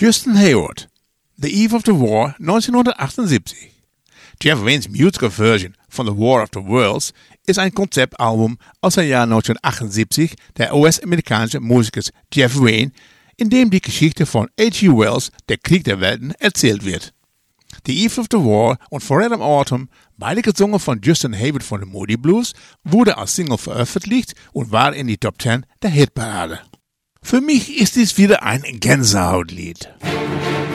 Justin Hayward, The Eve of the War, 1978. Jeff Waynes Musical Version von The War of the Worlds ist ein Konzeptalbum aus dem Jahr 1978 der US-amerikanische Musikers Jeff Wayne, in dem die Geschichte von H.G. Wells, der Krieg der Welten, erzählt wird. The Eve of the War und Forever Autumn, beide gesungen von Justin Hayward von den Moody Blues, wurde als Single veröffentlicht und war in die Top 10 der Hitparade. Für mich ist dies wieder ein Gänsehautlied.